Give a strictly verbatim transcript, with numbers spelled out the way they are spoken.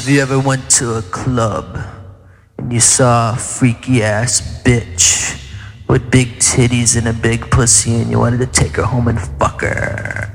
you ever went to a club and you saw a freaky ass bitch with big titties and a big pussy and you wanted to take her home and fuck her?